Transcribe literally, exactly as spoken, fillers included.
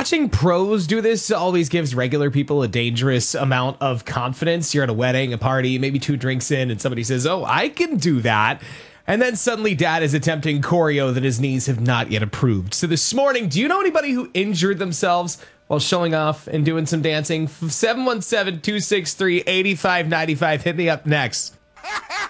watching pros do this always gives regular people a dangerous amount of confidence. You're at a wedding, a party, maybe two drinks in, and somebody says, oh, I can do that. And then suddenly dad is attempting choreo that his knees have not yet approved. So this morning, do you know anybody who injured themselves while showing off and doing some dancing? seven one seven, two six three, eight five nine five. Hit me up next.